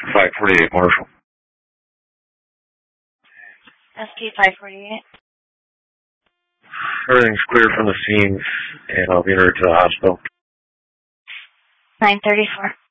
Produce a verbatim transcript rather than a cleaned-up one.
five forty-eight, Marshall. S P five forty-eight. Everything's clear from the scene, and I'll be headed to the hospital. nine thirty-four.